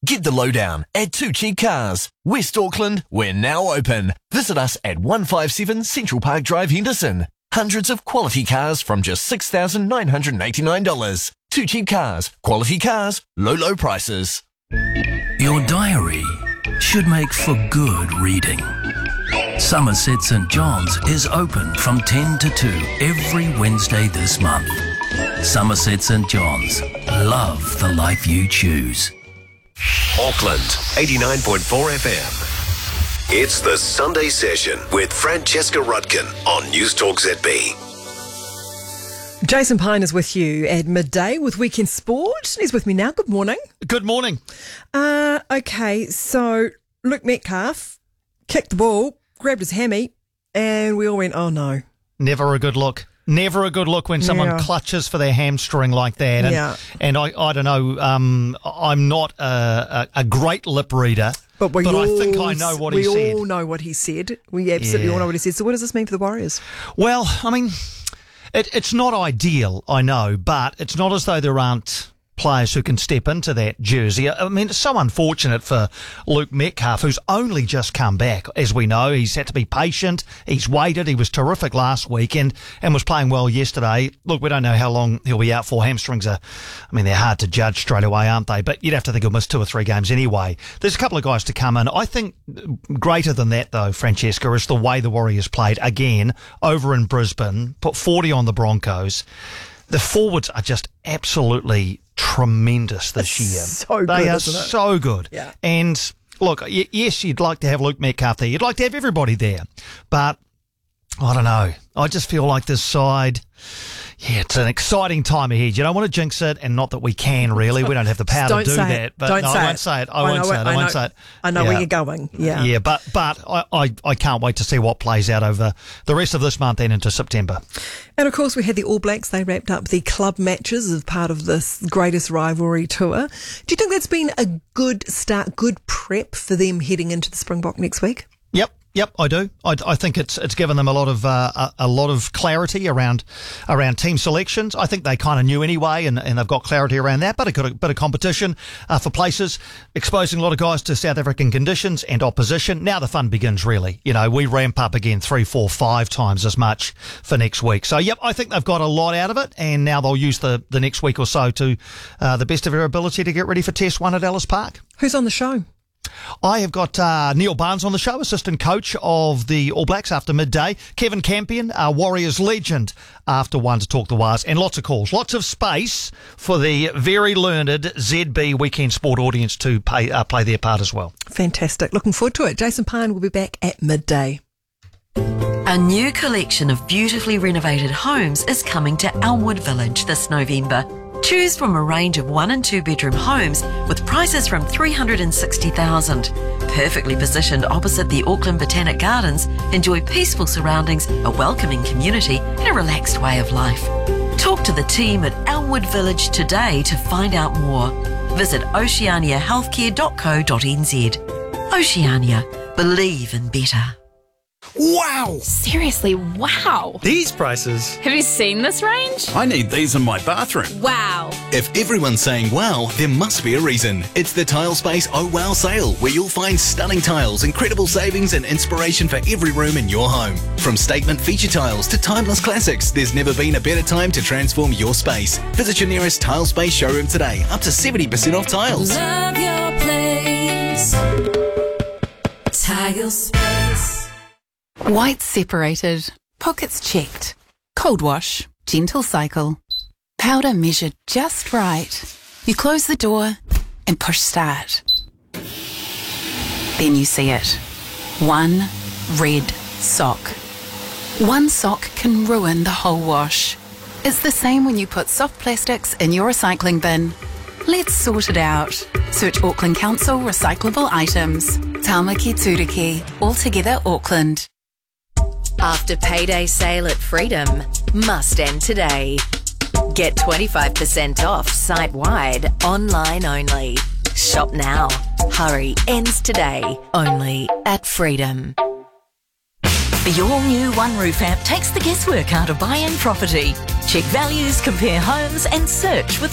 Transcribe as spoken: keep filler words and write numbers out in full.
Get the lowdown at Two Cheap Cars. West Auckland, we're now open. Visit us at one fifty-seven Central Park Drive, Henderson. Hundreds of quality cars from just six thousand nine hundred eighty-nine dollars. Two Cheap Cars. Quality cars, low, low prices. Your diary should make for good reading. Somerset St John's is open from ten to two every Wednesday this month. Somerset St John's. Love the life you choose. Auckland, eighty-nine point four F M. It's the Sunday Session with Francesca Rudkin on News Talk Z B. Jason Pine is with you at midday with Weekend Sport. He's with me now. Good morning. Good morning. Uh, okay, so Luke Metcalf kicked the ball, grabbed his hammy, and we all went, oh no. Never a good look. Never a good look when someone Yeah. clutches for their hamstring like that. And, Yeah. and I, I don't know, um, I'm not a, a, a great lip reader, But, we but all, I think I know what we he said. all know what he said. We absolutely Yeah. all know what he said. So what does this mean for the Warriors? Well, I mean, it, it's not ideal, I know, but it's not as though there aren't players who can step into that jersey. I mean, it's so unfortunate for Luke Metcalf, who's only just come back. As we know, he's had to be patient. He's waited. He was terrific last week and, and was playing well yesterday. Look, we don't know how long he'll be out for. Hamstrings are, I mean, they're hard to judge straight away, aren't they? But you'd have to think he'll miss two or three games anyway. There's a couple of guys to come in. I think greater than that, though, Francesca, is the way the Warriors played again over in Brisbane, put forty on the Broncos. The forwards are just absolutely tremendous this year. so good, They are isn't it? so good. Yeah. And look, y- yes, you'd like to have Luke Metcalf there. You'd like to have everybody there. But I don't know. I just feel like this side, yeah, it's an exciting time ahead. You don't want to jinx it, and not that we can really. We don't have the power Don't to do say that. it. But Don't no, say I won't it. say it. I, I won't know say it. it. I I won't know- say it. I know Yeah. where you're going. Yeah. Yeah, but but I, I, I can't wait to see what plays out over the rest of this month and into September. And of course, we had the All Blacks. They wrapped up the club matches as part of this greatest rivalry tour. Do you think that's been a good start, good prep for them heading into the Springbok next week? Yep. Yep, I do. I, I think it's it's given them a lot of uh, a, a lot of clarity around around team selections. I think they kind of knew anyway, and, and they've got clarity around that. But a good bit of competition uh, for places, exposing a lot of guys to South African conditions and opposition. Now the fun begins, really. You know, we ramp up again three, four, five times as much for next week. So, yep, I think they've got a lot out of it, and now they'll use the, the next week or so to uh, the best of their ability to get ready for Test One at Ellis Park. Who's on the show? I have got uh, Neil Barnes on the show, assistant coach of the All Blacks after midday. Kevin Campion, our Warriors legend, after one to talk the Wars. And lots of calls, lots of space for the very learned Z B Weekend Sport audience to pay, uh, play their part as well. Fantastic. Looking forward to it. Jason Pine will be back at midday. A new collection of beautifully renovated homes is coming to Elmwood Village this November. Choose from a range of one and two bedroom homes with prices from three hundred sixty thousand dollars. Perfectly positioned opposite the Auckland Botanic Gardens, enjoy peaceful surroundings, a welcoming community and a relaxed way of life. Talk to the team at Elmwood Village today to find out more. Visit oceania healthcare dot co dot n z. Oceania. Believe in better. Wow! Seriously, wow! These prices. Have you seen this range? I need these in my bathroom. Wow! If everyone's saying wow, there must be a reason. It's the Tilespace Oh Wow sale, where you'll find stunning tiles, incredible savings and inspiration for every room in your home. From statement feature tiles to timeless classics, there's never been a better time to transform your space. Visit your nearest Tilespace showroom today. Up to seventy percent off tiles. Love your place. Tilespace. White separated, pockets checked, cold wash, gentle cycle, powder measured just right. You close the door and push start. Then you see it. One red sock. One sock can ruin the whole wash. It's the same when you put soft plastics in your recycling bin. Let's sort it out. Search Auckland Council recyclable items. Tāmaki Turiki, altogether Auckland. After payday sale at Freedom, must end today. Get twenty-five percent off site-wide, online only. Shop now. Hurry, ends today. Only at Freedom. The all-new One Roof app takes the guesswork out of buying property. Check values, compare homes and search with